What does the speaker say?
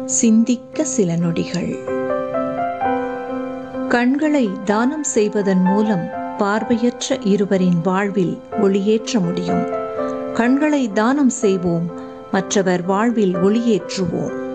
சிந்திக்க சில நொடிகள். கண்களை தானம் செய்வதன் மூலம் பார்வையற்ற இருவரின் வாழ்வில் ஒளியேற்ற முடியும். கண்களை தானம் செய்வோம், மற்றவர் வாழ்வில் ஒளியேற்றுவோம்.